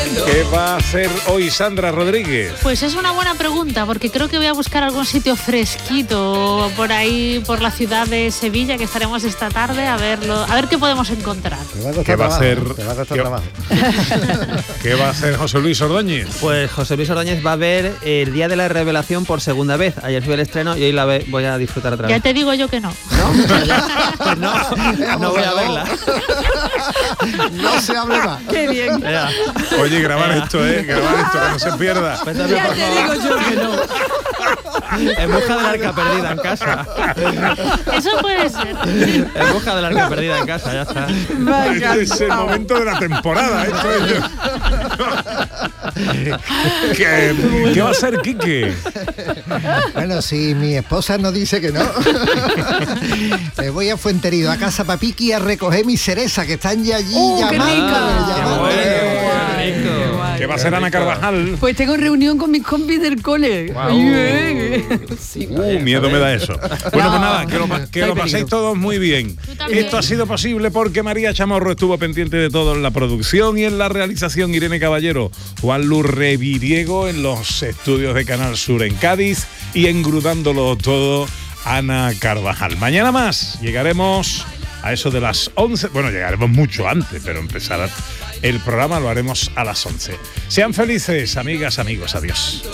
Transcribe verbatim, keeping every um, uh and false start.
¿Qué va a hacer hoy Sandra Rodríguez? Pues es una buena pregunta, porque creo que voy a buscar algún sitio fresquito por ahí, por la ciudad de Sevilla, que estaremos esta tarde, a verlo, a ver qué podemos encontrar. ¿Qué va a hacer? Te va a costar ¿Qué, trabajo. ¿Qué va a hacer José Luis Ordóñez? Pues José Luis Ordóñez va a ver el Día de la Revelación por segunda vez. Ayer fui al estreno y hoy la ve, voy a disfrutar otra vez. Ya te digo yo que no. ¿No? Pues no, no voy a verla. No se hable más. Qué bien. Ya. Oye, grabar esto, ¿eh? Grabar esto, que no se pierda. Pues ya te digo yo que no. En busca del arca perdida en casa. Eso puede ser. En busca del arca perdida en casa, ya está. Este es el momento de la temporada. Esto es... ¿Qué, ¿Qué va a hacer Quique? Bueno, si mi esposa no dice que no, me voy a Fuenterido, a casa Papiqui, a recoger mis cerezas que están ya allí ¡Oh, qué llamando, rica! llamando. Qué rico. ¿Qué va a hacer Ana Carvajal? Pues tengo reunión con mis compis del cole. Guau. Ay, eh. Sí. Uh, miedo me da eso. Bueno, pues nada, que lo, pa- que lo paséis todos muy bien. también. Esto ha sido posible porque María Chamorro estuvo pendiente de todo en la producción y en la realización, Irene Caballero, Juan Lu Reviriego en los estudios de Canal Sur en Cádiz y engrudándolo todo, Ana Carvajal. Mañana más llegaremos a eso de las once. Bueno, llegaremos mucho antes, pero empezar el programa lo haremos a las once. Sean felices, amigas, amigos. Adiós.